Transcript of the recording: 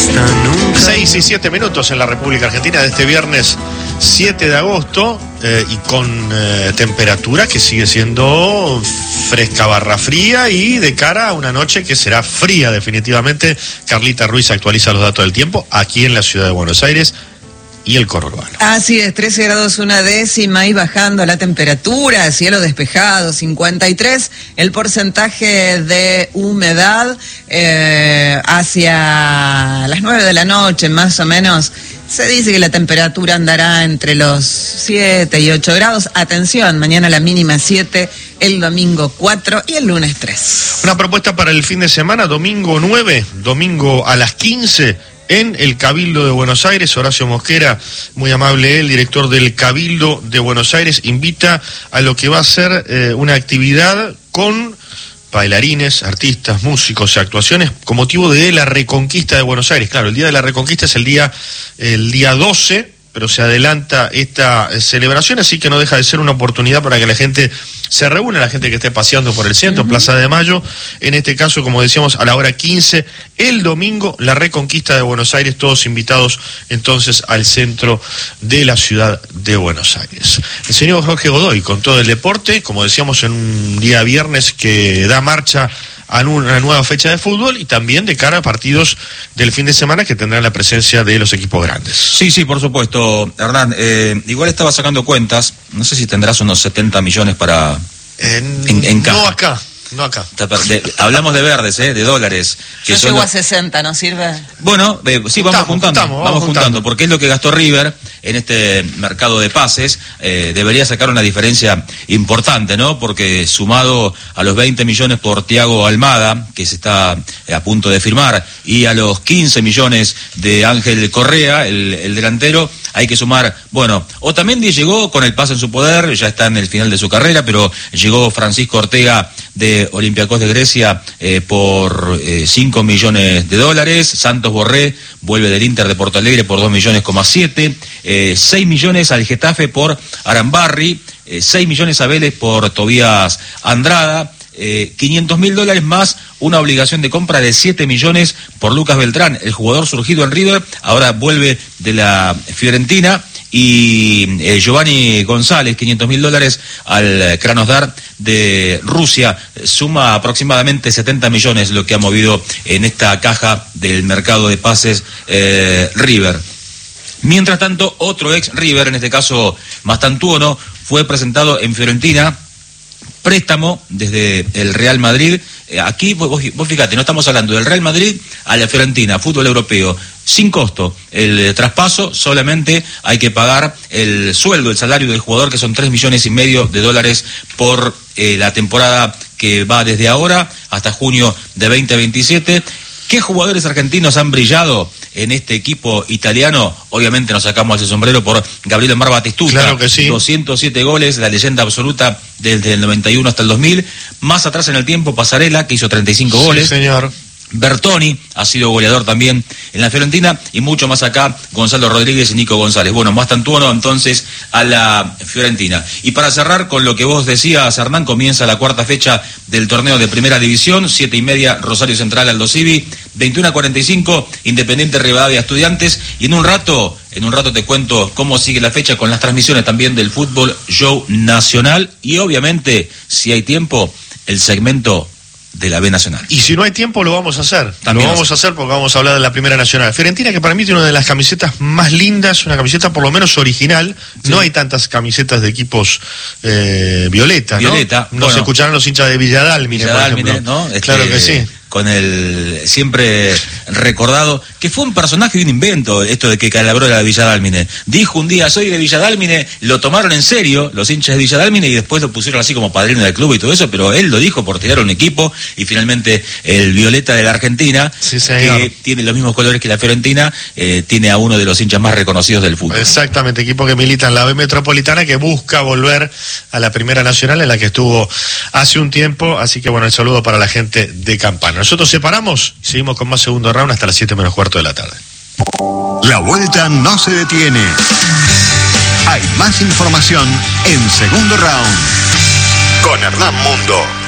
6 y 7 minutos en la República Argentina de este viernes 7 de agosto y con temperatura que sigue siendo fresca barra fría y de cara a una noche que será fría definitivamente. Carlita Ruiz actualiza los datos del tiempo aquí en la ciudad de Buenos Aires y el conurbano. Así es, 13 grados una décima y bajando la temperatura, cielo despejado, 53, el porcentaje de humedad hacia las 9 de la noche más o menos. Se dice que la temperatura andará entre los 7 y 8 grados. Atención, mañana la mínima 7, el domingo 4 y el lunes 3. Una propuesta para el fin de semana, domingo 9, domingo a las 15. En el Cabildo de Buenos Aires, Horacio Mosquera, muy amable, el director del Cabildo de Buenos Aires, invita a lo que va a ser una actividad con bailarines, artistas, músicos y actuaciones con motivo de la Reconquista de Buenos Aires. Claro, el Día de la Reconquista es el día 12, pero se adelanta esta celebración, así que no deja de ser una oportunidad para que la gente se reúna, la gente que esté paseando por el centro, Plaza de Mayo, en este caso, como decíamos, a la hora 15, el domingo, la Reconquista de Buenos Aires, todos invitados entonces al centro de la ciudad de Buenos Aires. El señor Jorge Godoy, con todo el deporte, como decíamos, en un día viernes que da marcha a una nueva fecha de fútbol y también de cara a partidos del fin de semana que tendrán la presencia de los equipos grandes. Sí, por supuesto, Hernán. Igual estaba sacando cuentas, no sé si tendrás unos 70 millones para... en caja. No acá. Hablamos de verdes, de dólares. Yo llego a 60, ¿no sirve? Bueno, sí, vamos juntando, porque es lo que gastó River en este mercado de pases. Debería sacar una diferencia importante, ¿no? Porque sumado a los 20 millones por Thiago Almada, que se está a punto de firmar, y a los 15 millones de Ángel Correa, el delantero, hay que sumar, bueno, Otamendi llegó con el pase en su poder, ya está en el final de su carrera, pero llegó Francisco Ortega de Olympiacos de Grecia por 5 millones de dólares. Santos Borré vuelve del Inter de Porto Alegre por 2,7 millones. 6 millones al Getafe por Arambarri, 6 millones a Vélez por Tobías Andrada. $500.000 más una obligación de compra de 7 millones por Lucas Beltrán, el jugador surgido en River, ahora vuelve de la Fiorentina. Y Giovanni González, $500.000 al Krasnodar de Rusia, suma aproximadamente 70 millones lo que ha movido en esta caja del mercado de pases River. Mientras tanto, otro ex River, en este caso Mastantuono, fue presentado en Fiorentina, préstamo desde el Real Madrid. Aquí vos fíjate, no estamos hablando del Real Madrid a la Fiorentina, fútbol europeo, sin costo. El traspaso, solamente hay que pagar el sueldo, el salario del jugador, que son $3,5 millones por la temporada que va desde ahora hasta junio de 2027. ¿Qué jugadores argentinos han brillado en este equipo italiano? Obviamente nos sacamos el sombrero por Gabriel Omar Batistuta. Claro que sí. 207 goles, la leyenda absoluta desde el 91 hasta el 2000. Más atrás en el tiempo, Pasarela, que hizo 35 goles. Sí, señor. Bertoni ha sido goleador también en la Fiorentina, y mucho más acá Gonzalo Rodríguez y Nico González. Bueno, Mastantuono entonces a la Fiorentina. Y para cerrar con lo que vos decías, Hernán, comienza la cuarta fecha del torneo de Primera División, 7:30 Rosario Central Aldo Civi, 21:45 Independiente Rivadavia Estudiantes, y en un rato te cuento cómo sigue la fecha con las transmisiones también del Fútbol Show Nacional y obviamente, si hay tiempo, el segmento de la B Nacional. Y si no hay tiempo, lo vamos a hacer. También lo vamos a hacer porque vamos a hablar de la Primera Nacional. Fiorentina, que para mí tiene una de las camisetas más lindas, una camiseta por lo menos original. Sí. No hay tantas camisetas de equipos violeta, ¿no? Nos escucharán los hinchas de Villadálmine, por ejemplo. ¿No? Claro que sí. Con el siempre recordado, que fue un personaje y un invento, esto de que Calabró era de Villadálmine. Dijo un día, soy de Villadálmine, lo tomaron en serio los hinchas de Villadálmine y después lo pusieron así como padrino del club y todo eso, pero él lo dijo por tirar un equipo, y finalmente el Violeta de la Argentina, sí, que tiene los mismos colores que la Fiorentina, tiene a uno de los hinchas más reconocidos del fútbol. Exactamente, equipo que milita en la B Metropolitana, que busca volver a la Primera Nacional, en la que estuvo hace un tiempo, así que bueno, el saludo para la gente de Campana. Nosotros separamos y seguimos con más segundo round hasta las 7:15 de la tarde. La vuelta no se detiene. Hay más información en Segundo Round con Hernán Mundo.